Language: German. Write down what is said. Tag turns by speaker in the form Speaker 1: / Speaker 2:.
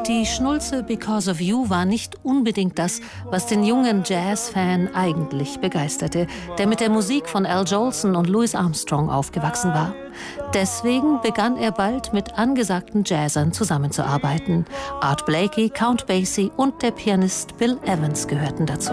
Speaker 1: Die Schnulze Because of You war nicht unbedingt das, was den jungen Jazz-Fan eigentlich begeisterte, der mit der Musik von Al Jolson und Louis Armstrong aufgewachsen war. Deswegen begann er bald mit angesagten Jazzern zusammenzuarbeiten. Art Blakey, Count Basie und der Pianist Bill Evans gehörten dazu.